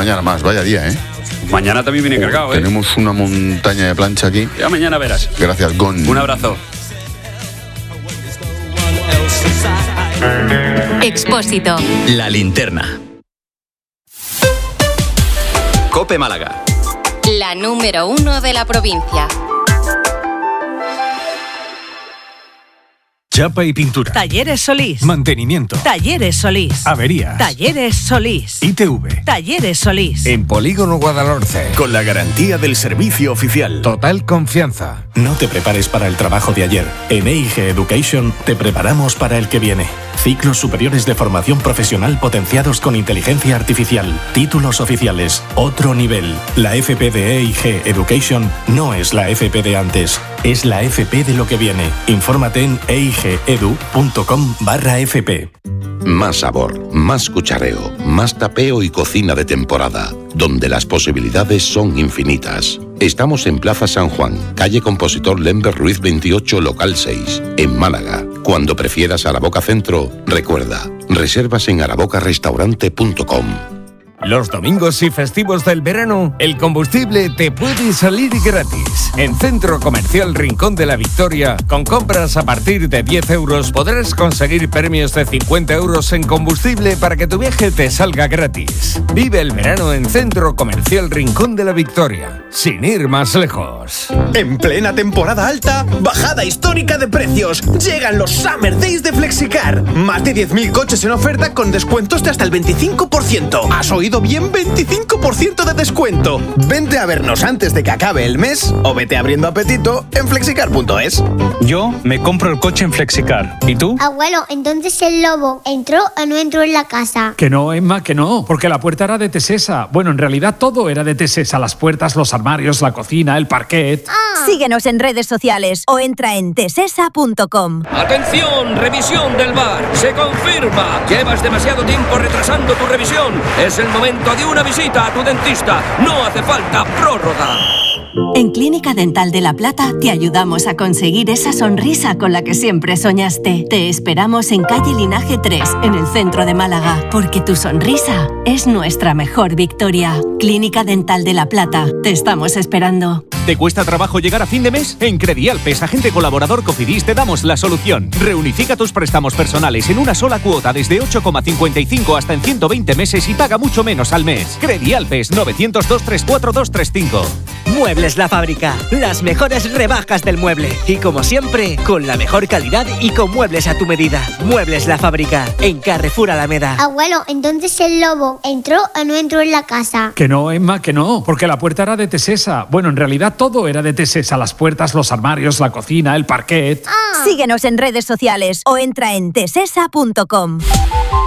mañana más, vaya día, ¿eh? Mañana también viene cargado, ¿eh? Tenemos una montaña de plancha aquí. Ya mañana verás. Gracias, Gon. Un abrazo. Expósito. La linterna. COPE Málaga. La número 1 de la provincia. Chapa y pintura. Talleres Solís. Mantenimiento. Talleres Solís. Averías. Talleres Solís. ITV. Talleres Solís. En Polígono Guadalhorce. Con la garantía del servicio oficial. Total confianza. No te prepares para el trabajo de ayer. En EIG Education te preparamos para el que viene. Ciclos superiores de formación profesional potenciados con inteligencia artificial. Títulos oficiales. Otro nivel. La FP de EIG Education no es la FP de antes. Es la FP de lo que viene. Infórmate en eigedu.com/FP. Más sabor, más cuchareo, más tapeo y cocina de temporada, donde las posibilidades son infinitas. Estamos en Plaza San Juan, calle Compositor Lember Ruiz 28, local 6, en Málaga. Cuando prefieras Araboca Centro, recuerda, reservas en arabocarestaurante.com. Los domingos y festivos del verano, el combustible te puede salir gratis. En Centro Comercial Rincón de la Victoria, con compras a partir de 10 euros, podrás conseguir premios de 50 euros en combustible para que tu viaje te salga gratis. Vive el verano en Centro Comercial Rincón de la Victoria, sin ir más lejos. En plena temporada alta, bajada histórica de precios. Llegan los Summer Days de Flexicar. Más de 10.000 coches en oferta con descuentos de hasta el 25%. ¿Has oído bien? 25% de descuento. Vente a vernos antes de que acabe el mes o vete abriendo apetito en flexicar.es. Yo me compro el coche en Flexicar. ¿Y tú? Abuelo, entonces el lobo ¿entró o no entró en la casa? Que no, Emma, que no, porque la puerta era de Tesesa. Bueno, en realidad todo era de Tesesa. Las puertas, los armarios, la cocina, el parquet. Síguenos en redes sociales o entra en tesesa.com. ¡Atención! Revisión del VAR. Se confirma. Llevas demasiado tiempo retrasando tu revisión. Es el momento de una visita a tu dentista. No hace falta prórroga. En Clínica Dental de La Plata te ayudamos a conseguir esa sonrisa con la que siempre soñaste. Te esperamos en calle Linaje 3, en el centro de Málaga, porque tu sonrisa es nuestra mejor victoria. Clínica Dental de La Plata, te estamos esperando. ¿Te cuesta trabajo llegar a fin de mes? En Credialpes, agente colaborador Cofidis, te damos la solución. Reunifica tus préstamos personales en una sola cuota desde 8,55 hasta en 120 meses y paga mucho menos al mes. Credialpes, 900-234-235. Muebles La Fábrica, las mejores rebajas del mueble. Y como siempre, con la mejor calidad y con muebles a tu medida. Muebles La Fábrica, en Carrefour Alameda. Abuelo, entonces el lobo ¿entró o no entró en la casa? Que no, Emma, que no, porque la puerta era de Tesesa. Bueno, en realidad todo era de Tesesa. Las puertas, los armarios, la cocina, el parquet. Síguenos en redes sociales o entra en tesesa.com.